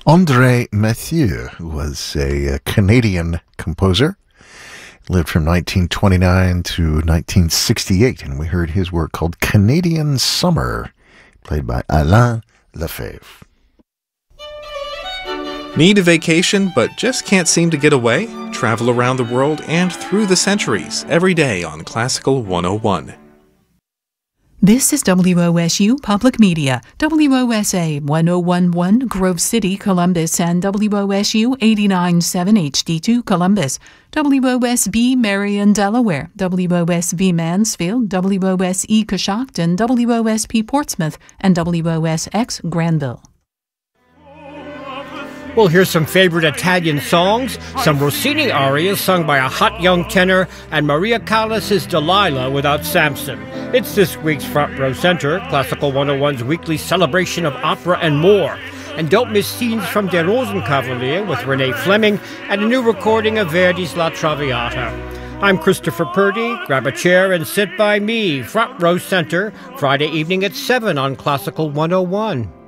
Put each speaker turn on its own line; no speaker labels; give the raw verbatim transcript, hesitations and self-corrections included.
André Mathieu was a, a Canadian composer. Lived from nineteen twenty-nine to nineteen sixty-eight, and we heard his work called Canadian Summer, played by Alain Lefebvre.
Need a vacation but just can't seem to get away? Travel around the world and through the centuries every day on Classical one oh one.
This is W O S U Public Media, W O S A one oh one point one Grove City, Columbus, and W O S U eighty-nine point seven H D two Columbus, W O S B Marion, Delaware, W O S B Mansfield, W O S E Coshocton, W O S P Portsmouth, and W O S X Granville.
We'll hear some favorite Italian songs, some Rossini arias sung by a hot young tenor, and Maria Callas's Delilah without Samson. It's this week's Front Row Center, Classical one oh one's weekly celebration of opera and more. And don't miss scenes from Der Rosenkavalier with Renee Fleming and a new recording of Verdi's La Traviata. I'm Christopher Purdy. Grab a chair and sit by me. Front Row Center, Friday evening at seven on Classical one oh one.